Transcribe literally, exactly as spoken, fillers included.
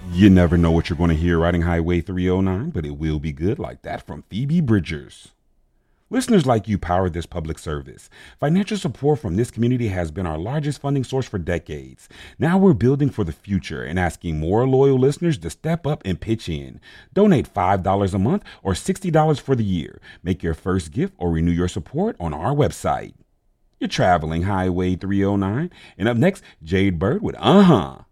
You never know what you're going to hear riding Highway three oh nine, but it will be good like that from Phoebe Bridgers. Listeners like you power this public service. Financial support from this community has been our largest funding source for decades. Now we're building for the future and asking more loyal listeners to step up and pitch in. Donate five dollars a month or sixty dollars for the year. Make your first gift or renew your support on our website. You're traveling Highway three oh nine. And up next, Jade Bird with Uh-huh.